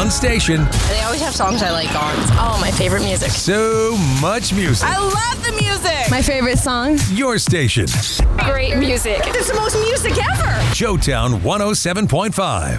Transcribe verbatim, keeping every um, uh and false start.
one station. They always have songs I like on. It's all my favorite music. So much music. I love the music. My favorite song. Your station. Great music. It's the most music ever. Showtown one oh seven point five.